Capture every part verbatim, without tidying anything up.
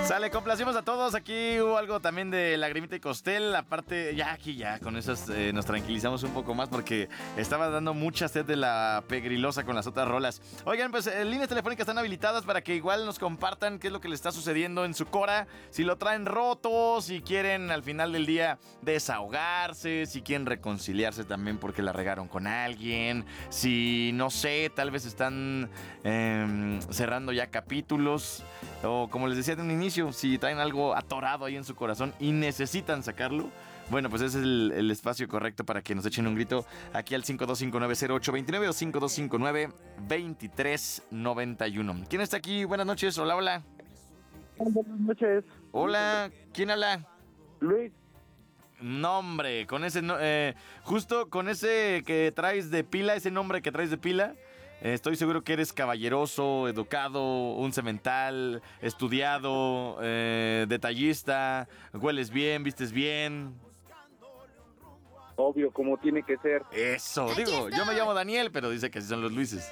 Sale, complacimos a todos. Aquí hubo algo también de Lagrimita y Costel. Aparte, ya aquí ya, con esas eh, nos tranquilizamos un poco más porque estaba dando mucha sed de la pegrilosa con las otras rolas. Oigan, pues eh, líneas telefónicas están habilitadas para que igual nos compartan qué es lo que les está sucediendo en su cora. Si lo traen roto, si quieren al final del día desahogarse, si quieren reconciliarse también porque la regaron con alguien. Si, no sé, tal vez están eh, cerrando ya capítulos. O como les decía de un inicio, si traen algo atorado ahí en su corazón y necesitan sacarlo, bueno, pues ese es el, el espacio correcto para que nos echen un grito aquí al cinco dos cinco nueve cero ocho dos nueve o cinco dos cinco nueve dos tres nueve uno. ¿Quién está aquí? Buenas noches, hola, hola. Buenas noches. Hola, ¿quién habla? Luis. Nombre, con ese, no, eh, justo con ese que traes de pila, ese nombre que traes de pila. Eh, estoy seguro que eres caballeroso, educado, un semental, estudiado, eh, detallista, hueles bien, vistes bien. Obvio, como tiene que ser. Eso, digo, yo me llamo Daniel, pero dice que así son los Luises.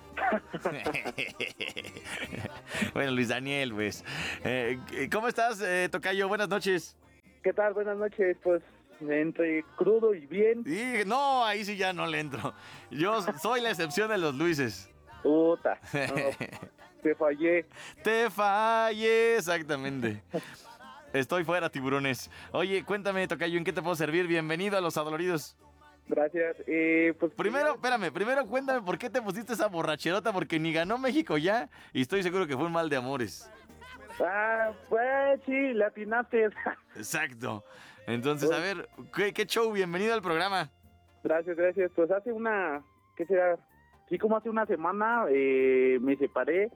Bueno, Luis Daniel, pues. Eh, ¿Cómo estás, eh, tocayo? Buenas noches. ¿Qué tal? Buenas noches, pues entre crudo y bien. Y, no, ahí sí ya no le entro. Yo soy la excepción de los Luises. Puta, no, te fallé. Te fallé, exactamente. Estoy fuera, tiburones. Oye, cuéntame, tocayo, ¿en qué te puedo servir? Bienvenido a Los Adoloridos. Gracias. Eh, pues Primero, espérame, primero cuéntame por qué te pusiste esa borracherota, porque ni ganó México ya, y estoy seguro que fue un mal de amores. Ah, pues sí, le atinaste. Exacto. Entonces, a ver, ¿qué, qué show? Bienvenido al programa. Gracias, gracias. Pues hace una, ¿qué será? Sí, como hace una semana eh, me separé.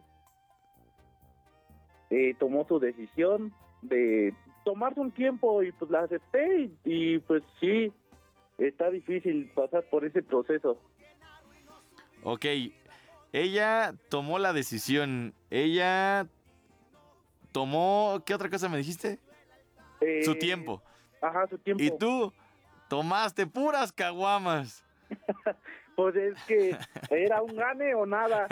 Eh, tomó su decisión de tomarse un tiempo y pues la acepté y, y pues sí, está difícil pasar por ese proceso. Ok, ella tomó la decisión. Ella tomó, ¿qué otra cosa me dijiste? Eh, Su tiempo. Ajá, su tiempo. Y tú tomaste puras caguamas. Pues es que era un gane o nada.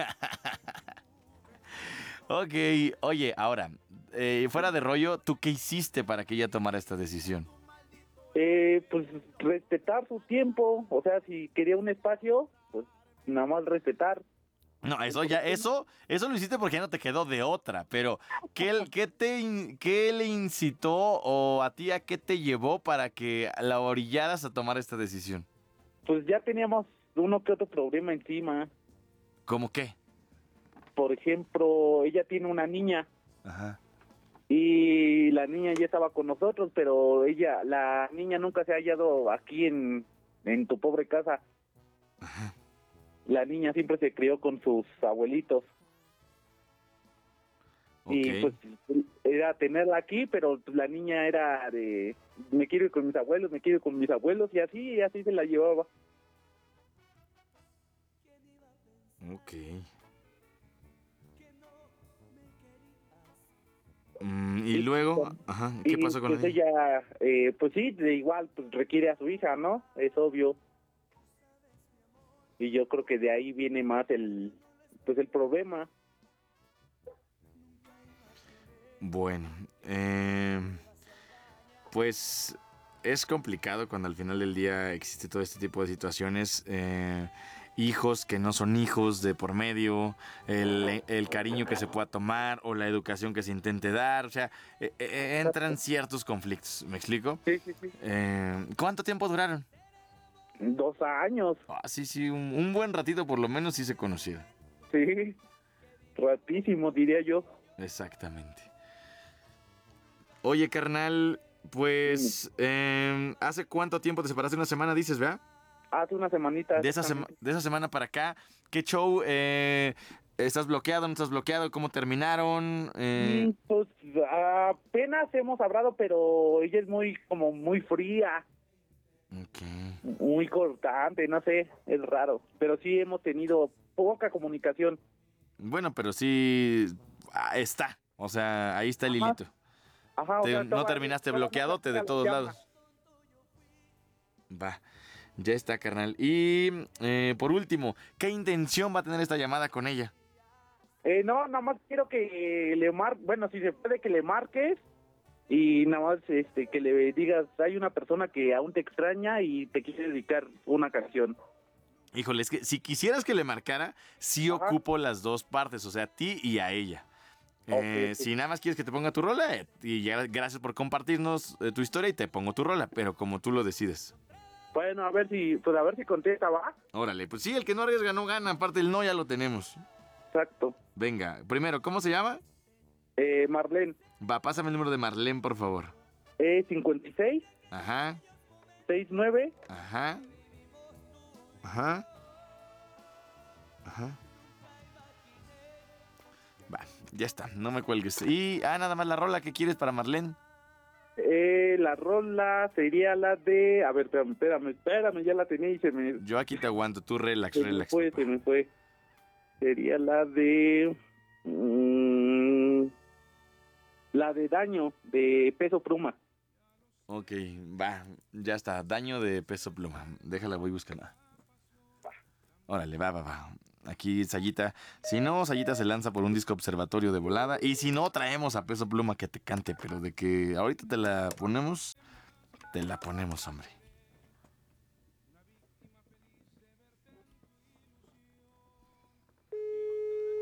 Ok, oye, ahora, eh, fuera de rollo, ¿tú qué hiciste para que ella tomara esta decisión? Eh, pues respetar su tiempo, o sea, si quería un espacio, pues nada más respetar. No, eso ya, eso, eso lo hiciste porque ya no te quedó de otra, pero ¿qué, qué te, in- qué le incitó o a ti a qué te llevó para que la orillaras a tomar esta decisión? Pues ya teníamos uno que otro problema encima. ¿Cómo qué? Por ejemplo, ella tiene una niña. Ajá. Y la niña ya estaba con nosotros, pero ella, la niña nunca se ha hallado aquí en, en tu pobre casa. Ajá. La niña siempre se crió con sus abuelitos. Ok. Y pues era tenerla aquí, pero la niña era de, me quiero ir con mis abuelos, me quiero ir con mis abuelos, y así, y así se la llevaba. Ok. Mm, y luego, ajá, ¿qué Y pasó con pues la niña? ella, eh, pues sí, de igual, pues requiere a su hija, ¿no? Es obvio. Y yo creo que de ahí viene más el, pues el problema. Bueno, eh, pues es complicado cuando al final del día existe todo este tipo de situaciones. Eh, hijos que no son hijos de por medio, el, el cariño que se pueda tomar o la educación que se intente dar. O sea, eh, eh, entran ciertos conflictos. ¿Me explico? Sí, sí, sí. Eh, ¿Cuánto tiempo duraron? Dos años. Ah, sí, sí, un, un buen ratito por lo menos sí se conocieron. Sí, ratísimo, diría yo. Exactamente. Oye, carnal, pues, eh, ¿hace cuánto tiempo te separaste? Una semana, dices, ¿verdad? Hace una semanita. De esa, sema- de esa semana para acá, ¿qué show? Eh, ¿Estás bloqueado, no estás bloqueado? ¿Cómo terminaron? Eh, Mm, Pues apenas hemos hablado, pero ella es muy, como muy fría, ok. muy cortante, no sé, es raro. Pero sí hemos tenido poca comunicación. Bueno, pero sí, ah, está. O sea, ahí está el Ajá. hilito. Ajá, o Te- sea, no todavía- terminaste todavía no bloqueadote de la todos llama. lados. Va, ya está, carnal. Y eh, por último, ¿qué intención va a tener esta llamada con ella? Eh, no, nada más quiero que le mar, bueno, si se puede que le marques y nada más este que le digas, hay una persona que aún te extraña y te quiere dedicar una canción. Híjole, es que si quisieras que le marcara, sí Ajá. ocupo las dos partes, o sea, a ti y a ella. Eh, Ok. si nada más quieres que te ponga tu rola, eh, y ya gracias por compartirnos eh, tu historia y te pongo tu rola, pero como tú lo decides. Bueno, a ver si, pues a ver si contesta, ¿va? Órale, pues sí, el que no arriesga no gana, aparte el no ya lo tenemos. Exacto. Venga, primero, ¿cómo se llama? Eh, Marlene, Va, pásame el número de Marlene, por favor. eh, cincuenta y seis, Ajá, sesenta y nueve, ajá, ajá, ajá. Va, ya está, no me cuelgues. Y, ah, nada más la rola que quieres para Marlene. eh, la rola sería la de, a ver, espérame, espérame, espérame, ya la tenía y se me, Yo aquí te aguanto, tú relax, se me relax. fue, papá. se me fue. Sería la de, mm, la de Daño, de Peso Pluma. Ok, va, ya está, daño de Peso Pluma. Déjala, voy buscando. Órale, va, va, va. Aquí Sayita. Si no, Sayita se lanza por un disco observatorio de volada. Y si no, traemos a Peso Pluma que te cante. Pero de que ahorita te la ponemos, te la ponemos, hombre.